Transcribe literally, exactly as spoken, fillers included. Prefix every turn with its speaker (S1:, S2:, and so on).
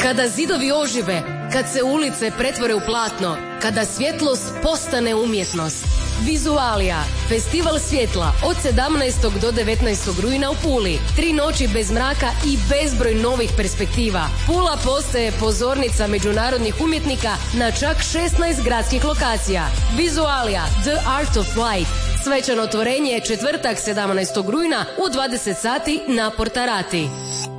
S1: Kada zidovi ožive, kad se ulice pretvore u platno, kada svjetlost postane umjetnost. Vizualija, festival svjetla od sedamnaestog do devetnaestog rujna u Puli. Tri noći bez mraka i bezbroj novih perspektiva. Pula postaje pozornica međunarodnih umjetnika na čak šesnaest gradskih lokacija. Vizualija, The Art of Light. Svečano otvorenje je četvrtak sedamnaestog rujna u dvadeset sati na Portarati.